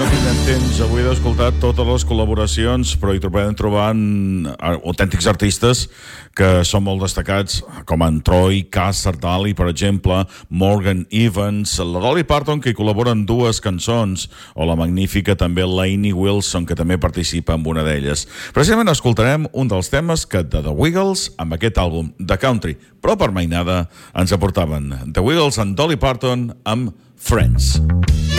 No tindrem temps avui d'escoltar totes les col·laboracions, però hi trobant autèntics artistes que són molt destacats, com en Troy Cassar-Daley, per exemple, Morgan Evans, la Dolly Parton, que hi col·labora en 2 cançons, o la magnífica també Lainey Wilson, que també participa en una d'elles. Precisament escoltarem un dels temes que de The Wiggles, amb aquest àlbum de country, però per mainada, ens aportaven The Wiggles and Dolly Parton amb Friends.